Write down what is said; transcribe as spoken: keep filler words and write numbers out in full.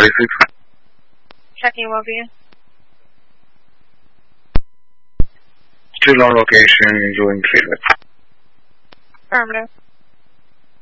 thirty-six. Checking will be. Still on location, doing treatment. Affirmative.